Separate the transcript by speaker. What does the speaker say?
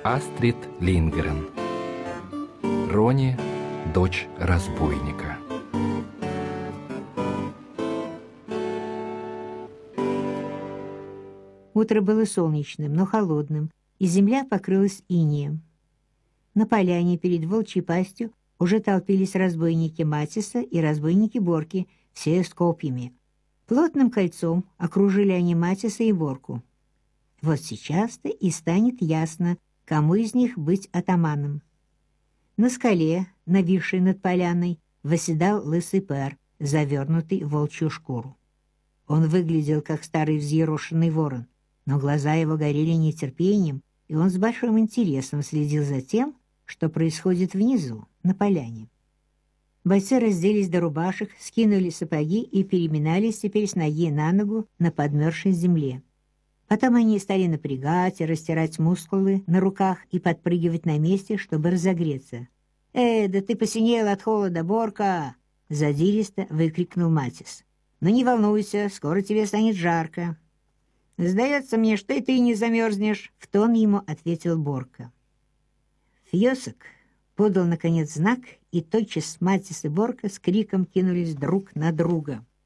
Speaker 1: Астрид Лингрен. Рони, дочь разбойника.
Speaker 2: Утро было солнечным, но холодным, и земля покрылась инеем. На поляне перед волчьей пастью уже толпились разбойники Матиса и разбойники Борки, все с копьями. Плотным кольцом окружили они Матиса и Борку. Вот сейчас-то и станет ясно, кому из них быть атаманом. На скале, нависшей над поляной, восседал лысый пэр, завернутый в волчью шкуру. Он выглядел, как старый взъерошенный ворон, но глаза его горели нетерпением, и он с большим интересом следил за тем, что происходит внизу, на поляне. Бойцы разделись до рубашек, скинули сапоги и переминались теперь с ноги на ногу на подмерзшей земле. Потом они стали напрягать и растирать мускулы на руках и подпрыгивать на месте, чтобы разогреться. Да ты посинел от холода, Борка!» — задиристо выкрикнул Матис. «Ну не волнуйся, скоро тебе станет жарко». «Сдается мне, что и ты не замерзнешь», — в тон ему ответил Борка. Фьёсок подал, наконец, знак, и тотчас Матис и Борка с криком кинулись друг на друга.